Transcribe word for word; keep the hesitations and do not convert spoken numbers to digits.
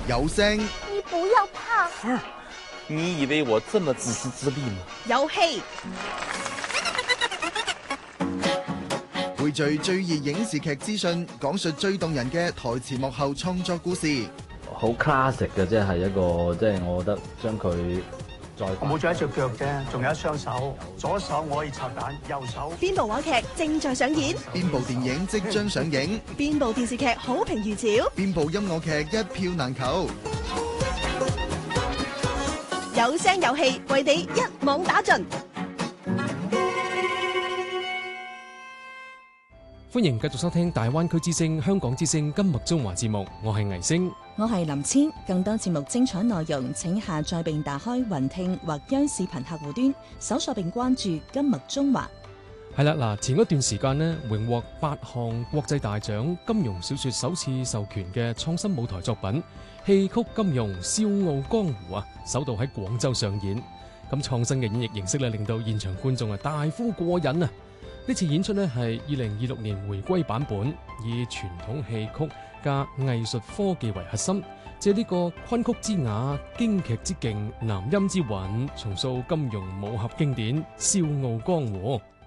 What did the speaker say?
有聲， 你不要怕。 兒，你以為我這麼自私自利嗎？ 有戲， 匯聚最熱影視劇資訊，講述最動人嘅台前幕後創作故事。 好 classic 嘅，即係一個，即係我覺得將佢再我冇咗一隻腳啫，仲有一雙手，左手我可以拆彈，右手。 邊部話劇正在上演？ 邊部電影即將上映？ 邊部電視劇好評如潮？ 邊部音樂劇一票難求？ 有聲有戲，為你一網打盡。 歡迎繼續收聽大灣區之聲、香港之聲金麥中華節目，我係倪星， 我係林千。更多節目精彩內容，請下載並打開雲聽或央視頻客戶端，搜索並關注金麥中華。 係啦，嗱，前嗰段時間呢，榮獲八項國際大獎金庸小說首次授權嘅創新舞台作品《戲曲金庸笑傲江湖》啊，首度喺廣州上演。咁創新嘅演繹形式咧，令到現場觀眾啊大呼過癮啊！呢次演出呢係二零二六年回歸版本，以傳統戲曲加藝術科技為核心，借呢個昆曲之雅、京劇之勁、南音之韻，重塑金庸武俠經典《笑傲江湖》。